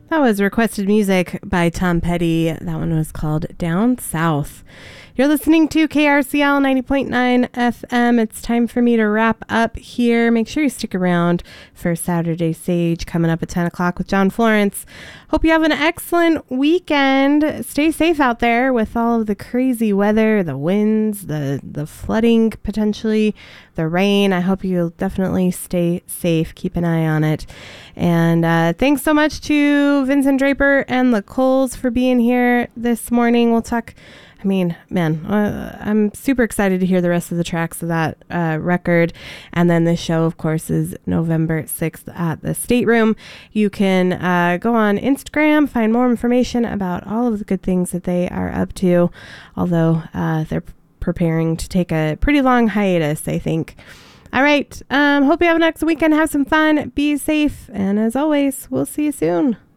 That was requested music by Tom Petty. That one was called Down South. You're listening to KRCL 90.9 FM. It's time for me to wrap up here. Make sure you stick around for Saturday Sage coming up at 10 o'clock with John Florence. Hope you have an excellent weekend. Stay safe out there with all of the crazy weather, the winds, the flooding potentially, the rain. I hope you'll definitely stay safe. Keep an eye on it. And thanks so much to Vincent Draper and the Coles for being here this morning. We'll talk. I mean, man, I'm super excited to hear the rest of the tracks of that record. And then this show, of course, is November 6th at the Stateroom. You can go on Instagram, find more information about all of the good things that they are up to, although they're preparing to take a pretty long hiatus, I think. All right. Hope you have an excellent weekend. Have some fun. Be safe. And as always, we'll see you soon.